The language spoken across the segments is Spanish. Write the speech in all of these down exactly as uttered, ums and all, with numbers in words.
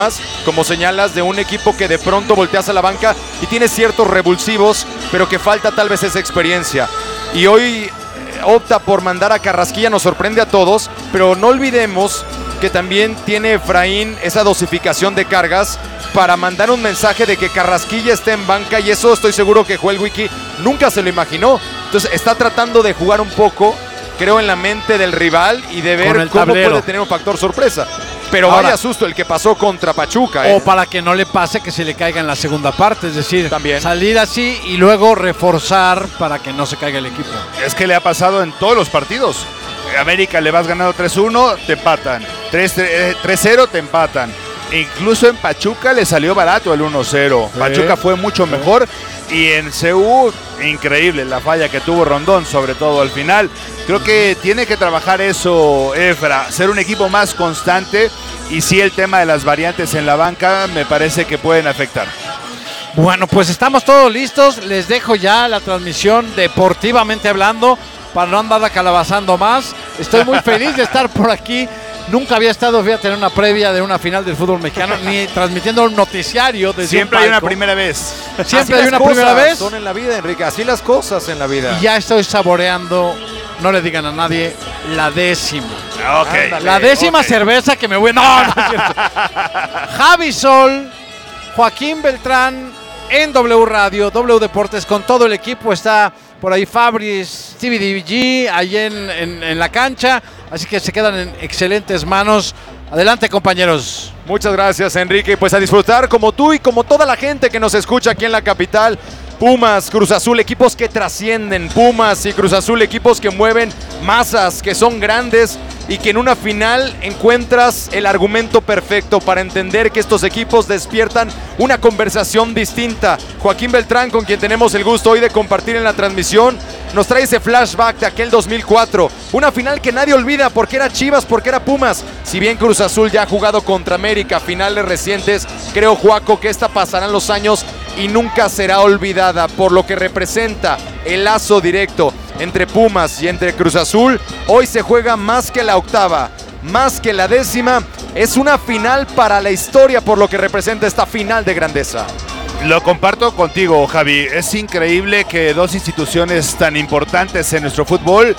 como señalas, de un equipo que de pronto volteas a la banca y tiene ciertos revulsivos, pero que falta tal vez esa experiencia. Y hoy opta por mandar a Carrasquilla, nos sorprende a todos, pero no olvidemos que también tiene Efraín esa dosificación de cargas para mandar un mensaje de que Carrasquilla esté en banca, y eso estoy seguro que Joel Wiki nunca se lo imaginó. Entonces está tratando de jugar un poco, creo, en la mente del rival y de ver cómo tablero. puede tener un factor sorpresa. Pero Ahora, vaya susto el que pasó contra Pachuca. ¿eh? O para que no le pase que se le caiga en la segunda parte, es decir, También. salir así y luego reforzar para que no se caiga el equipo. Es que le ha pasado en todos los partidos. América le vas ganando tres uno, te empatan. tres cero, te empatan. E incluso en Pachuca le salió barato el uno cero. Sí. Pachuca fue mucho mejor. Y en C U, increíble la falla que tuvo Rondón, sobre todo al final. Creo que tiene que trabajar eso, Efra, ser un equipo más constante. Y sí, el tema de las variantes en la banca me parece que pueden afectar. Bueno, pues estamos todos listos. Les dejo ya la transmisión deportivamente hablando para no andar calabazando más. Estoy muy feliz de estar por aquí. Nunca había estado, fíjate, en una previa de una final del fútbol mexicano, ni transmitiendo un noticiario desde Siempre un hay una primera vez. Siempre hay una primera vez. Son en la vida, Enrique, así las cosas en la vida. Y ya estoy saboreando, no le digan a nadie, la décima. Okay. Ándale, la décima okay. cerveza que me voy... No, no es cierto. Javi Sol, Joaquín Beltrán, en W Radio, W Deportes, con todo el equipo. Está por ahí Fabris, T V D G, ahí en, en, en la cancha. Así que se quedan en excelentes manos. Adelante, compañeros. Muchas gracias, Enrique. Pues a disfrutar como tú y como toda la gente que nos escucha aquí en la capital. Pumas, Cruz Azul, equipos que trascienden. Pumas y Cruz Azul, equipos que mueven masas, que son grandes y que en una final encuentras el argumento perfecto para entender que estos equipos despiertan una conversación distinta. Joaquín Beltrán, con quien tenemos el gusto hoy de compartir en la transmisión, nos trae ese flashback de aquel dos mil cuatro. Una final que nadie olvida porque era Chivas, porque era Pumas. Si bien Cruz Azul ya ha jugado contra América finales recientes, creo, Joaco, que esta pasarán los años y nunca será olvidada por lo que representa el lazo directo entre Pumas y entre Cruz Azul. Hoy se juega más que la octava, más que la décima. Es una final para la historia por lo que representa esta final de grandeza. Lo comparto contigo, Javi. Es increíble que dos instituciones tan importantes en nuestro fútbol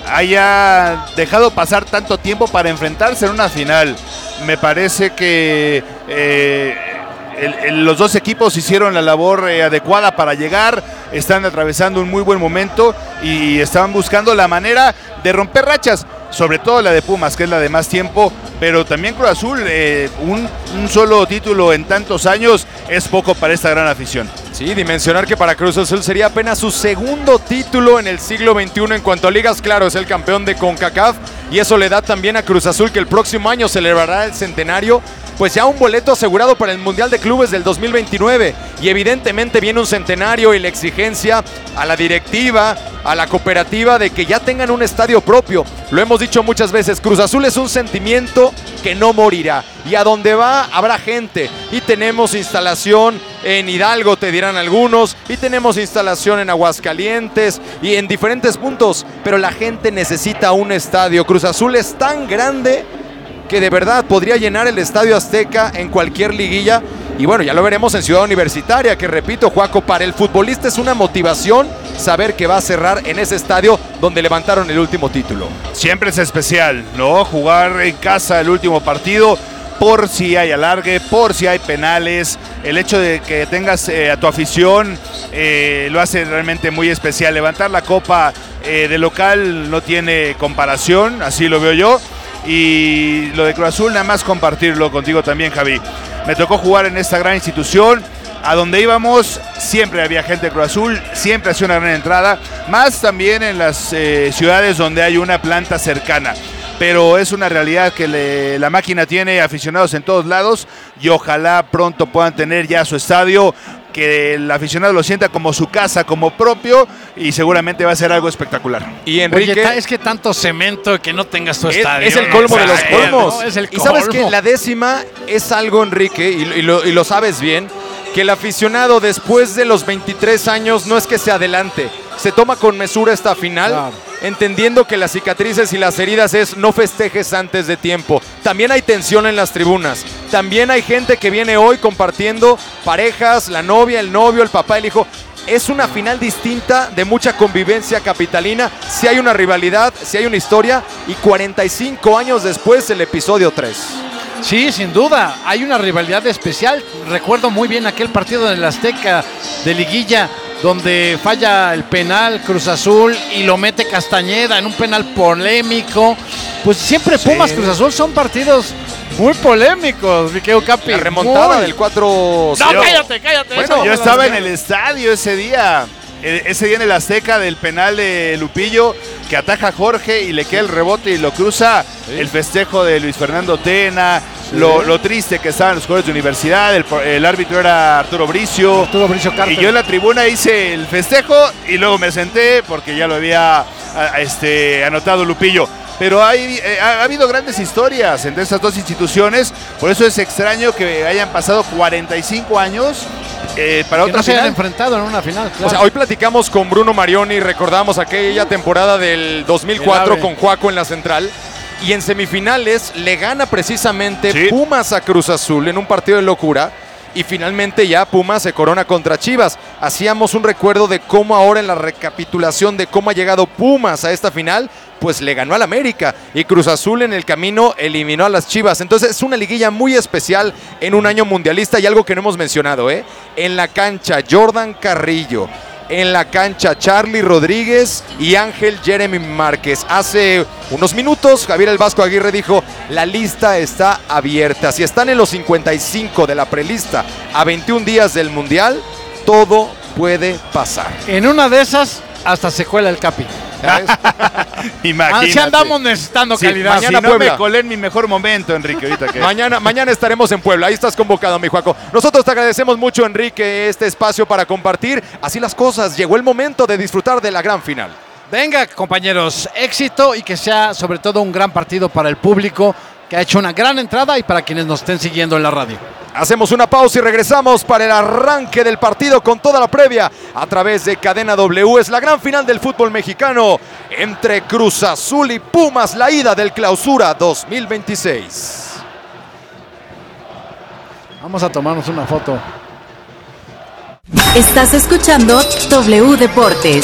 haya dejado pasar tanto tiempo para enfrentarse en una final. Me parece que eh, el, el, los dos equipos hicieron la labor eh, adecuada para llegar. Están atravesando un muy buen momento y están buscando la manera de romper rachas, sobre todo la de Pumas, que es la de más tiempo, pero también Cruz Azul, eh, un, un solo título en tantos años es poco para esta gran afición. Sí, dimensionar que para Cruz Azul sería apenas su segundo título en el siglo veintiuno en cuanto a ligas. Claro, es el campeón de CONCACAF y eso le da también a Cruz Azul, que el próximo año celebrará el centenario, pues ya un boleto asegurado para el Mundial de Clubes del dos mil veintinueve. Y evidentemente viene un centenario y la exigencia a la directiva, a la cooperativa, de que ya tengan un estadio propio. Lo hemos dicho muchas veces, Cruz Azul es un sentimiento que no morirá. Y a donde va habrá gente. Y tenemos instalación en Hidalgo, te dirán algunos, y tenemos instalación en Aguascalientes y en diferentes puntos. Pero la gente necesita un estadio. Cruz Azul es tan grande que de verdad podría llenar el Estadio Azteca en cualquier liguilla. Y bueno, ya lo veremos en Ciudad Universitaria, que repito, Joaco, para el futbolista es una motivación saber que va a cerrar en ese estadio donde levantaron el último título. Siempre es especial, ¿no? Jugar en casa el último partido, por si hay alargue, por si hay penales. El hecho de que tengas eh, a tu afición eh, lo hace realmente muy especial. Levantar la copa eh, de local no tiene comparación, así lo veo yo. Y lo de Cruz Azul, nada más compartirlo contigo también, Javi. Me tocó jugar en esta gran institución. A donde íbamos siempre había gente de Cruz Azul, siempre hacía una gran entrada, más también en las eh, ciudades donde hay una planta cercana. Pero es una realidad que le, la máquina tiene aficionados en todos lados y ojalá pronto puedan tener ya su estadio, que el aficionado lo sienta como su casa, como propio, y seguramente va a ser algo espectacular. Y Enrique, oye, es que tanto cemento que no tengas tu es, estadio. Es el colmo no, de los colmos. No, es el y colmo. sabes que la décima es algo, Enrique, y, y, lo, y lo sabes bien, que el aficionado después de los veintitrés años no es que se adelante, se toma con mesura esta final, claro, entendiendo que las cicatrices y las heridas es no festejes antes de tiempo. También hay tensión en las tribunas. También hay gente que viene hoy compartiendo parejas, la novia, el novio, el papá, el hijo. Es una final distinta de mucha convivencia capitalina. Si hay una rivalidad, si hay una historia, y cuarenta y cinco años después el episodio tres. Sí, sin duda, hay una rivalidad especial. Recuerdo muy bien aquel partido en el Azteca de liguilla donde falla el penal Cruz Azul y lo mete Castañeda en un penal polémico. Pues siempre Pumas, sí. Cruz Azul son partidos muy polémicos, mi querido Capi. La remontada muy... del cuatro cero. No, cállate, cállate. Bueno, yo estaba en el estadio ese día. Ese día en el Azteca del penal de Lupillo, que ataja a Jorge y le queda el rebote y lo cruza. Sí. El festejo de Luis Fernando Tena, sí. lo, lo triste que estaban los jugadores de universidad, el, el árbitro era Arturo Bricio. Arturo Bricio Carter. Y yo en la tribuna hice el festejo y luego me senté porque ya lo había este, anotado Lupillo. Pero hay, eh, ha habido grandes historias entre estas dos instituciones, por eso es extraño que hayan pasado cuarenta y cinco años eh, para que otra no se final. hayan enfrentado en una final. Claro. O sea, hoy platicamos con Bruno Marioni, recordamos aquella temporada del dos mil cuatro con Juaco en la central, y en semifinales le gana precisamente sí. Pumas a Cruz Azul en un partido de locura. Y finalmente ya Pumas se corona contra Chivas. Hacíamos un recuerdo de cómo ahora en la recapitulación de cómo ha llegado Pumas a esta final, pues le ganó al América y Cruz Azul en el camino eliminó a las Chivas. Entonces es una liguilla muy especial en un año mundialista y algo que no hemos mencionado, ¿eh? En la cancha Jordan Carrillo, en la cancha Charly Rodríguez y Ángel Jeremy Márquez. Hace unos minutos Javier El Vasco Aguirre dijo: la lista está abierta. Si están en los cincuenta y cinco de la prelista a veintiún días del Mundial, todo puede pasar. En una de esas hasta se cuela el Capi. Imagínate. Así andamos necesitando sí, calidad. Mañana si no Puebla. Me colé en mi mejor momento, Enrique. Ahorita que... mañana, mañana estaremos en Puebla. Ahí estás convocado, mi Juaco. Nosotros te agradecemos mucho, Enrique, este espacio para compartir. Así las cosas. Llegó el momento de disfrutar de la gran final. Venga, compañeros, éxito y que sea sobre todo un gran partido para el público que ha hecho una gran entrada y para quienes nos estén siguiendo en la radio. Hacemos una pausa y regresamos para el arranque del partido con toda la previa a través de Cadena W. Es la gran final del fútbol mexicano entre Cruz Azul y Pumas, la ida del Clausura dos mil veintiséis. Vamos a tomarnos una foto. Estás escuchando W Deportes.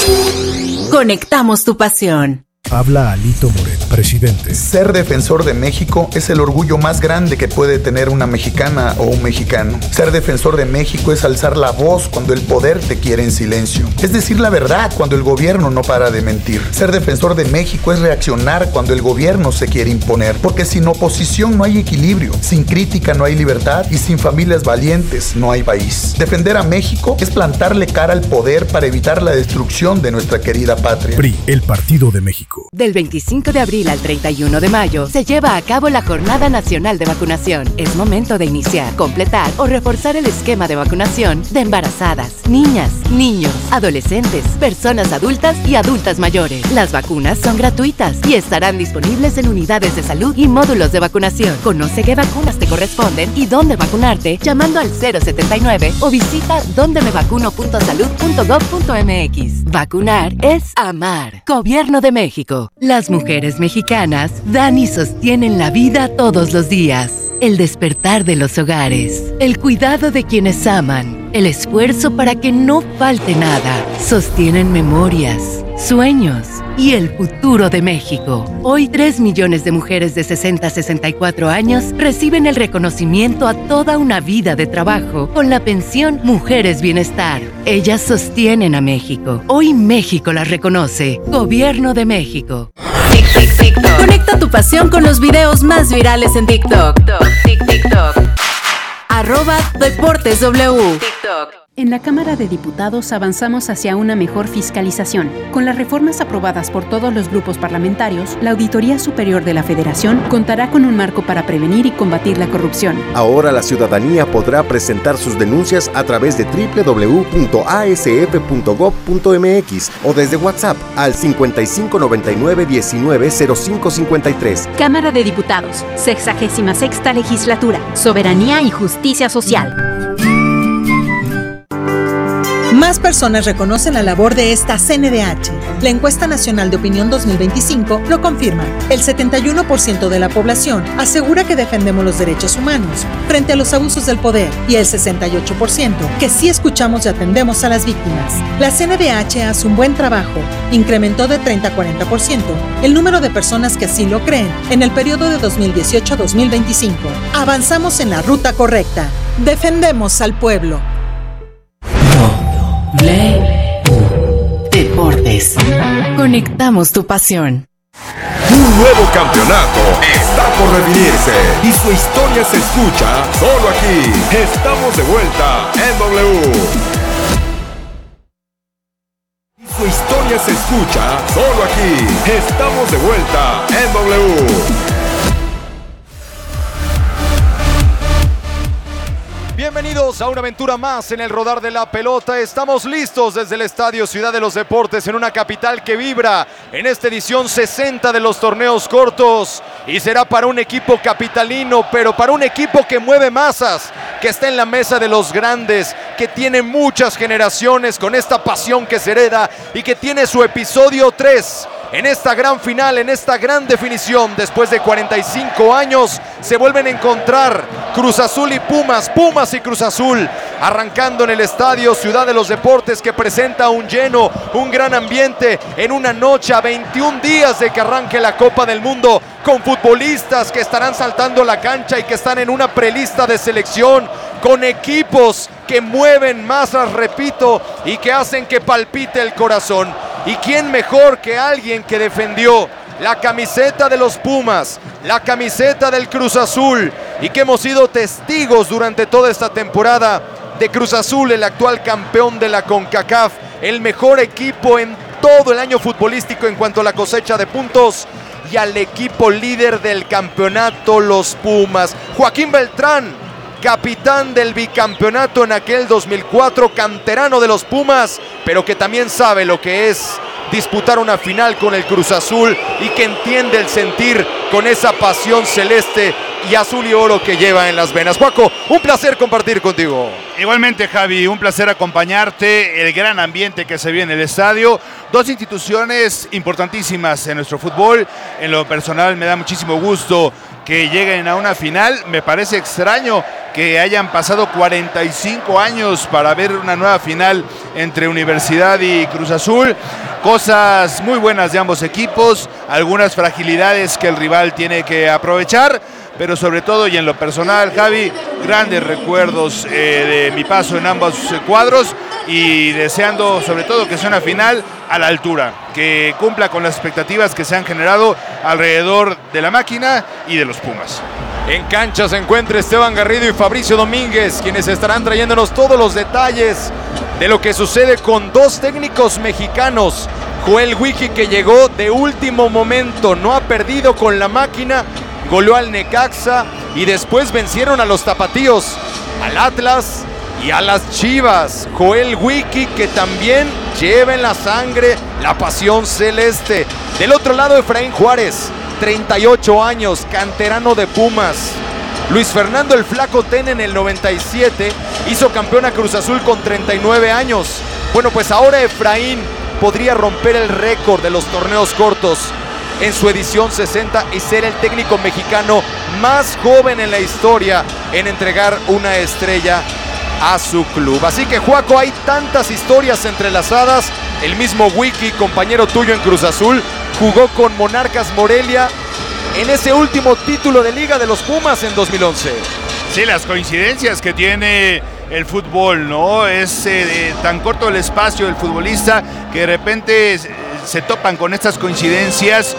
Conectamos tu pasión. Habla Alito Moreno, presidente. Ser defensor de México es el orgullo más grande que puede tener una mexicana o un mexicano. Ser defensor de México es alzar la voz cuando el poder te quiere en silencio. Es decir la verdad cuando el gobierno no para de mentir. Ser defensor de México es reaccionar cuando el gobierno se quiere imponer. Porque sin oposición no hay equilibrio, sin crítica no hay libertad y sin familias valientes no hay país. Defender a México es plantarle cara al poder para evitar la destrucción de nuestra querida patria. P R I, el Partido de México. Del veinticinco de abril al treinta y uno de mayo se lleva a cabo la Jornada Nacional de Vacunación. Es momento de iniciar, completar o reforzar el esquema de vacunación de embarazadas, niñas, niños, adolescentes, personas adultas y adultas mayores. Las vacunas son gratuitas y estarán disponibles en unidades de salud y módulos de vacunación. Conoce qué vacunas te corresponden y dónde vacunarte llamando al cero setenta y nueve o visita donde me vacuno punto salud punto gob punto mx. Vacunar es amar. Gobierno de México. Las mujeres mexicanas dan y sostienen la vida todos los días. El despertar de los hogares, el cuidado de quienes aman, el esfuerzo para que no falte nada. Sostienen memorias, sueños y el futuro de México. Hoy tres millones de mujeres de sesenta a sesenta y cuatro años reciben el reconocimiento a toda una vida de trabajo con la pensión Mujeres Bienestar. Ellas sostienen a México. Hoy México las reconoce. Gobierno de México. Tic, tic, TikTok. Conecta tu pasión con los videos más virales en TikTok. TikTok, TikTok. Arroba Deportes W. TikTok. En la Cámara de Diputados avanzamos hacia una mejor fiscalización. Con las reformas aprobadas por todos los grupos parlamentarios, la Auditoría Superior de la Federación contará con un marco para prevenir y combatir la corrupción. Ahora la ciudadanía podrá presentar sus denuncias a través de doble u doble u doble u punto a s f punto gob punto m x o desde WhatsApp al cincuenta y cinco noventa y nueve diecinueve cero cinco cincuenta y tres. Cámara de Diputados, sexagésima sexta Legislatura, Soberanía y Justicia Social. Más personas reconocen la labor de esta C N D H. La encuesta nacional de opinión dos mil veinticinco lo confirma. El setenta y uno por ciento de la población asegura que defendemos los derechos humanos frente a los abusos del poder y el sesenta y ocho por ciento que sí escuchamos y atendemos a las víctimas. La C N D H hace un buen trabajo. Incrementó de treinta a cuarenta por ciento el número de personas que así lo creen en el periodo de dos mil dieciocho a dos mil veinticinco. Avanzamos en la ruta correcta. Defendemos al pueblo. Deportes. Conectamos tu pasión. Un nuevo campeonato está por definirse y su historia se escucha solo aquí. Estamos de vuelta en W. Y su historia se escucha solo aquí. Estamos de vuelta en W. Bienvenidos a una aventura más en el rodar de la pelota. Estamos listos desde el Estadio Ciudad de los Deportes en una capital que vibra en esta edición sesenta de los torneos cortos. Y será para un equipo capitalino, pero para un equipo que mueve masas, que está en la mesa de los grandes, que tiene muchas generaciones con esta pasión que se hereda y que tiene su episodio tres. En esta gran final, en esta gran definición, después de cuarenta y cinco años, se vuelven a encontrar Cruz Azul y Pumas, Pumas y Cruz Azul, arrancando en el Estadio Ciudad de los Deportes, que presenta un lleno, un gran ambiente, en una noche a veintiún días de que arranque la Copa del Mundo, con futbolistas que estarán saltando la cancha y que están en una prelista de selección, con equipos que mueven masas, repito, y que hacen que palpite el corazón. ¿Y quién mejor que alguien que defendió la camiseta de los Pumas, la camiseta del Cruz Azul, y que hemos sido testigos durante toda esta temporada de Cruz Azul, el actual campeón de la CONCACAF, el mejor equipo en todo el año futbolístico en cuanto a la cosecha de puntos, y al equipo líder del campeonato, los Pumas? Joaquín Beltrán, capitán del bicampeonato en aquel dos mil cuatro, canterano de los Pumas, pero que también sabe lo que es disputar una final con el Cruz Azul y que entiende el sentir con esa pasión celeste y azul y oro que lleva en las venas. Juaco, un placer compartir contigo. Igualmente, Javi, un placer acompañarte, el gran ambiente que se vive en el estadio, dos instituciones importantísimas en nuestro fútbol. En lo personal me da muchísimo gusto que lleguen a una final. Me parece extraño que hayan pasado cuarenta y cinco años para ver una nueva final entre Universidad y Cruz Azul. Cosas muy buenas de ambos equipos, algunas fragilidades que el rival tiene que aprovechar, pero sobre todo y en lo personal, Javi, grandes recuerdos eh, de mi paso en ambos cuadros y deseando sobre todo que sea una final a la altura, que cumpla con las expectativas que se han generado alrededor de la máquina y de los Pumas. En cancha se encuentra Esteban Garrido y Fabricio Domínguez, quienes estarán trayéndonos todos los detalles de lo que sucede con dos técnicos mexicanos. Joel Wiki, que llegó de último momento, no ha perdido con la máquina, goleó al Necaxa y después vencieron a los tapatíos, al Atlas y a las Chivas. Joel Wiki, que también lleva en la sangre la pasión celeste. Del otro lado, Efraín Juárez, treinta y ocho años, canterano de Pumas. Luis Fernando el Flaco Tena en el noventa y siete hizo campeón a Cruz Azul con treinta y nueve años. Bueno, pues ahora Efraín podría romper el récord de los torneos cortos en su edición sesenta y ser el técnico mexicano más joven en la historia en entregar una estrella a su club. Así que, Juaco, hay tantas historias entrelazadas. El mismo Wiki, compañero tuyo en Cruz Azul, jugó con Monarcas Morelia en ese último título de Liga de los Pumas en dos mil once. Sí, las coincidencias que tiene el fútbol, ¿no? Es eh, tan corto el espacio del futbolista que de repente se topan con estas coincidencias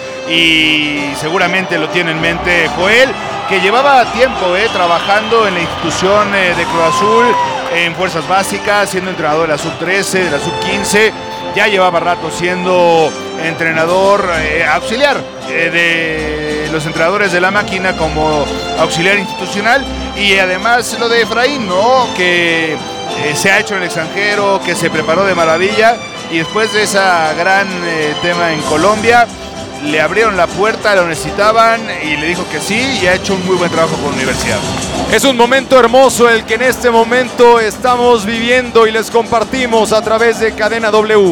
y seguramente lo tiene en mente Joel, que llevaba tiempo eh, trabajando en la institución eh, de Cruz Azul, en fuerzas básicas, siendo entrenador de la sub trece, de la sub quince, ya llevaba rato siendo entrenador eh, auxiliar eh, de los entrenadores de la máquina como auxiliar institucional, y además lo de Efraín, ¿no? Que eh, se ha hecho en el extranjero, que se preparó de maravilla, y después de esa gran eh, tema en Colombia, le abrieron la puerta, lo necesitaban y le dijo que sí, y ha hecho un muy buen trabajo con la universidad. Es un momento hermoso el que en este momento estamos viviendo y les compartimos a través de Cadena W.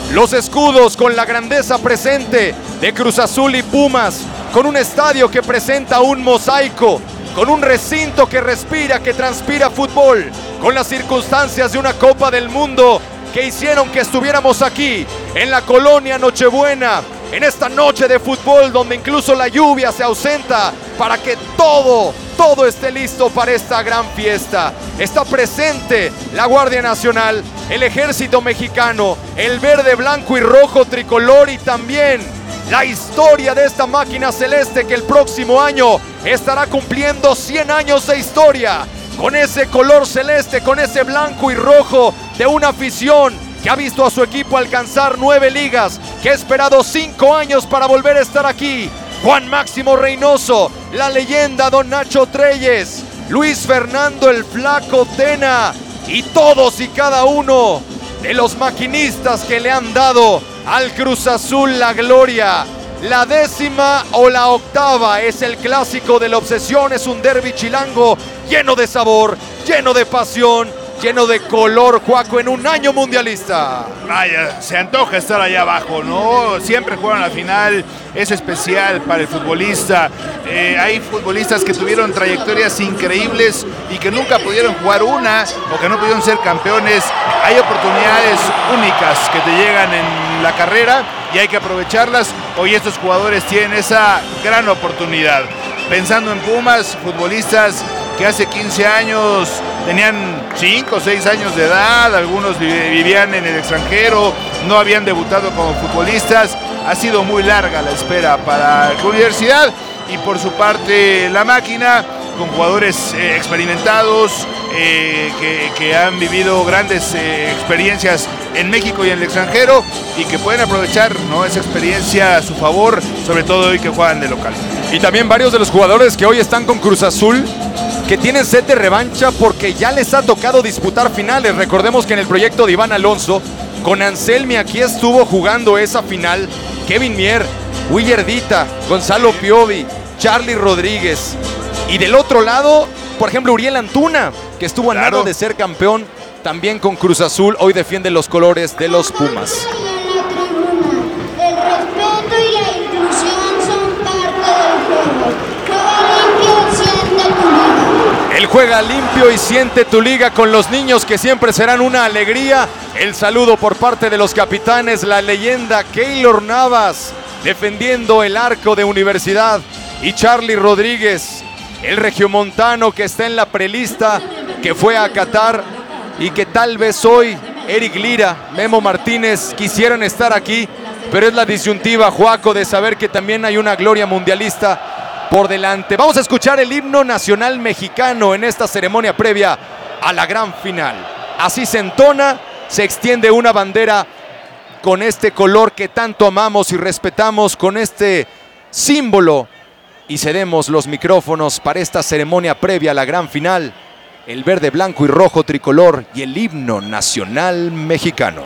los escudos con la grandeza presente de Cruz Azul y Pumas, con un estadio que presenta un mosaico, con un recinto que respira, que transpira fútbol, con las circunstancias de una Copa del Mundo que hicieron que estuviéramos aquí, en la colonia Nochebuena, en esta noche de fútbol donde incluso la lluvia se ausenta para que todo, todo esté listo para esta gran fiesta. Está presente la Guardia Nacional, el Ejército Mexicano, el verde, blanco y rojo tricolor y también la historia de esta máquina celeste que el próximo año estará cumpliendo cien años de historia. Con ese color celeste, con ese blanco y rojo de una afición que ha visto a su equipo alcanzar nueve ligas, que ha esperado cinco años para volver a estar aquí. Juan Máximo Reynoso, la leyenda Don Nacho Treyes, Luis Fernando el Flaco Tena y todos y cada uno de los maquinistas que le han dado al Cruz Azul la gloria. La décima o la octava es el clásico de la obsesión, es un derbi chilango lleno de sabor, lleno de pasión, lleno de color, Juaco, en un año mundialista. Vaya, se antoja estar allá abajo, ¿no? Siempre juegan la final, es especial para el futbolista. Eh, hay futbolistas que tuvieron trayectorias increíbles y que nunca pudieron jugar una o que no pudieron ser campeones. Hay oportunidades únicas que te llegan en la carrera y hay que aprovecharlas. Hoy estos jugadores tienen esa gran oportunidad. Pensando en Pumas, futbolistas que hace quince años tenían cinco o seis años de edad, algunos vivían en el extranjero, no habían debutado como futbolistas. Ha sido muy larga la espera para la universidad y por su parte la máquina, con jugadores eh, experimentados eh, que, que han vivido grandes eh, experiencias en México y en el extranjero y que pueden aprovechar, ¿no?, esa experiencia a su favor, sobre todo hoy que juegan de local. Y también varios de los jugadores que hoy están con Cruz Azul que tienen sed de revancha porque ya les ha tocado disputar finales. Recordemos que en el proyecto de Iván Alonso, con Anselmi aquí estuvo jugando esa final Kevin Mier, Willardita, Gonzalo Piovi, Charlie Rodríguez. Y del otro lado, por ejemplo, Uriel Antuna, que estuvo a nada de ser campeón también con Cruz Azul. Hoy defiende los colores de los Pumas. El respeto y la inclusión son parte del juego. Juega limpio, siente tu liga. Él juega limpio y siente tu liga con los niños que siempre serán una alegría. El saludo por parte de los capitanes, la leyenda Keylor Navas defendiendo el arco de Universidad y Charlie Rodríguez, el regiomontano que está en la prelista, que fue a Qatar y que tal vez hoy Eric Lira, Memo Martínez quisieran estar aquí, pero es la disyuntiva, Juaco, de saber que también hay una gloria mundialista por delante. Vamos a escuchar el himno nacional mexicano en esta ceremonia previa a la gran final. Así se entona, se extiende una bandera con este color que tanto amamos y respetamos, con este símbolo, y cedemos los micrófonos para esta ceremonia previa a la gran final. El verde, blanco y rojo tricolor y el himno nacional mexicano.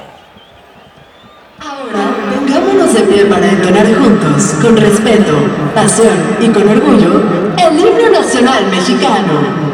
Ahora, pongámonos de pie para entonar juntos, con respeto, pasión y con orgullo, el himno nacional mexicano.